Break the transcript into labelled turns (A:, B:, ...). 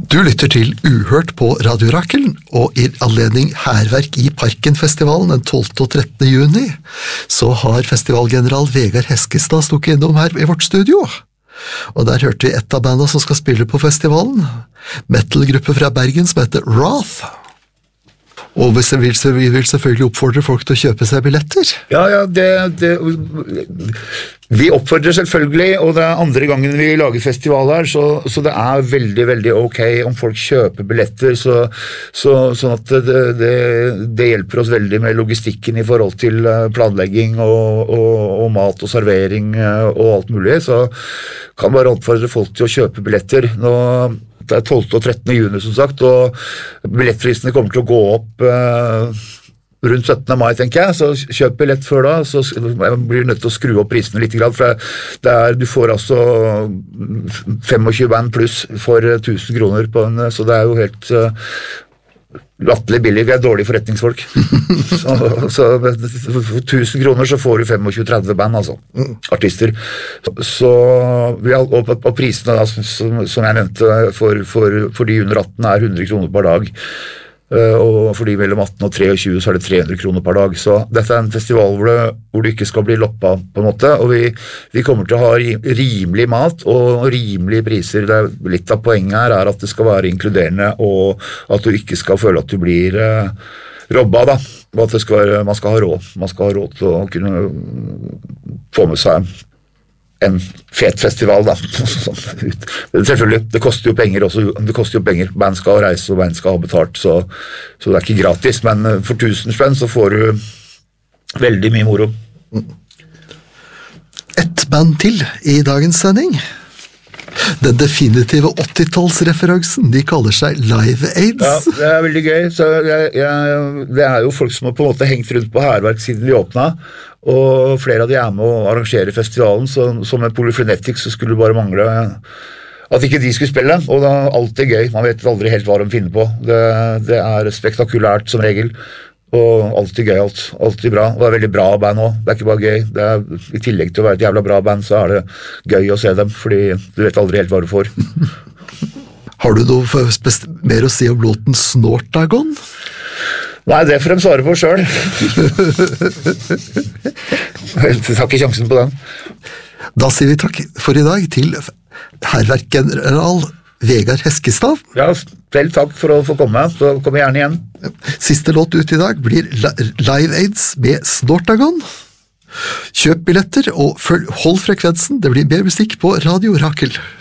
A: Du lytter til Uhørt på Radio Rakel, og i anledning Hærverk i Parken-festivalen den 12. og 13. juni, så har festivalgeneral Vegard Heskestad stukket innom her i vårt studio. Og der hørte vi et av bandene som skal spille på festivalen, metal-gruppe fra Bergen som heter Wrath. Og vi vil selvfølgelig oppfordre folk til å kjøpe seg billetter.
B: Ja, vi oppfordrer selvfølgelig, og det er andre gangen vi lager festival her, så det er veldig, veldig ok om folk kjøper billetter, sånn at det hjelper oss veldig med logistikken i forhold til planlegging og mat og servering og alt mulig, så kan bare oppfordre folk til å kjøpe billetter. Det er 12. og 13. juni som sagt, og billettprisene kommer til å gå opp rundt 17. mai, tenker jeg, så kjøp billett før da, så blir du nødt til å skru opp prisene litt, for du får altså 25 band pluss for 1000 kroner på en, så det er jo helt latterlig billig, vi er dårlige forretningsfolk. så for 1000 kroner så får du 25-30 band, altså, artister. Og prisene da, som jeg nevnte, for de under 18 er 100 kroner per dag. Og for de mellom 18 og 23 så er det 300 kroner per dag, så dette er en festival hvor du ikke skal bli loppa på en måte, og vi kommer til å ha rimelig mat og rimelige priser. Litt av poenget her er at det skal være inkluderende, og at du ikke skal føle at du blir robba da, og at man skal ha råd til å kunne få med seg en fet festival da. Selvfølgelig, det koster jo penger også, band skal reise og band skal ha betalt, så det er ikke gratis, men for 1000 spenn så får du veldig mye moro.
A: Et band til i dagens sending. Den definitive 80-tallsreferansen, de kaller seg Live Aids.
B: Ja, det er veldig gøy, så det er jo folk som har på en måte hengt rundt på Hærverk siden de åpnet, og flere av de er med å arrangere festivalen, så som en Polyphrenetics så skulle det bare mangle at ikke de skulle spille, og det er alltid gøy, man vet aldri helt hva de finner på, det er spektakulært som regel, og alltid gøy, alltid bra, og det er veldig bra band også, det er ikke bare gøy, i tillegg til å være et jævla bra band, så er det gøy å se dem, fordi du vet aldri helt hva du får.
A: Har du noe mer å si om låten Snortagon?
B: Nei, det får de svare på selv. Jeg tar ikke sjansen på den.
A: Da sier vi takk for i dag til Hærverk-general Vegard Heskestad.
B: Ja, selv takk for å få komme, så kom gjerne igjen.
A: Siste låt ut i dag blir Live Aids med Snortagon. Kjøp billetter og hold frekvensen, det blir mer musikk på Radio Rakel.